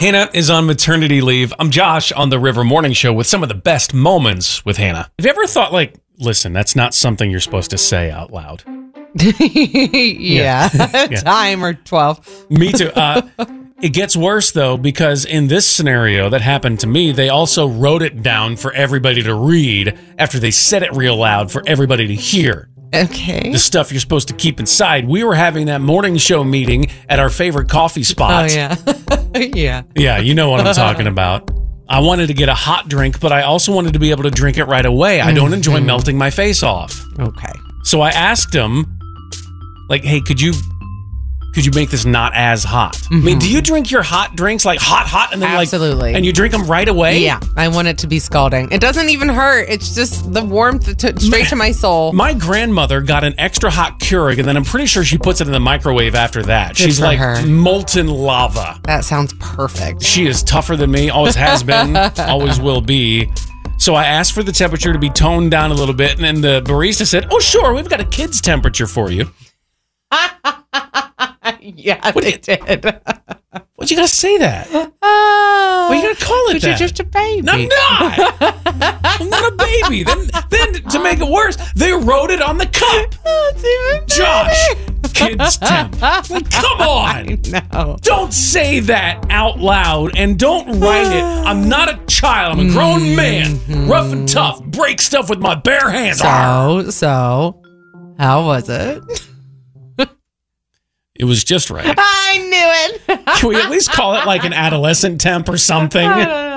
Hannah is on maternity leave. I'm Josh on the River Morning Show with some of the best moments with Hannah. Have you ever thought, like, listen, that's not something you're supposed to say out loud? Yeah. Time or 12. Me too. It gets worse, though, because in this scenario that happened to me, they also wrote it down for everybody to read after they said it real loud for everybody to hear. Okay. The stuff you're supposed to keep inside. We were having that morning show meeting at our favorite coffee spot. Oh, yeah. Yeah. Yeah, you know what I'm talking about. I wanted to get a hot drink, but I also wanted to be able to drink it right away. I don't enjoy melting my face off. Okay. So I asked him, like, hey, could you make this not as hot? I mean, do you drink your hot drinks like hot, and then Absolutely. and you drink them right away? Yeah, I want it to be scalding. It doesn't even hurt. It's just the warmth straight to my soul. My grandmother got an extra hot Keurig, and then I'm pretty sure she puts it in the microwave after that. Good She's for like her. molten lava. That sounds perfect. She is tougher than me, always has been, always will be. So I asked for the temperature to be toned down a little bit, and then the barista said, oh, sure, we've got a kid's temperature for you. Yeah, they did. Why'd you gotta say that? Well, you gotta call it that. You're just a baby. No, I'm not. I'm not a baby. Then to make it worse, they wrote it on the cup. That's even Josh, kids temp. Like, come on. No. Don't say that out loud and don't write it. I'm not a child. I'm a grown man. Rough and tough. Break stuff with my bare hands. So, how was it? It was just right. I knew it. Can we at least call it like an adolescent temp or something? I don't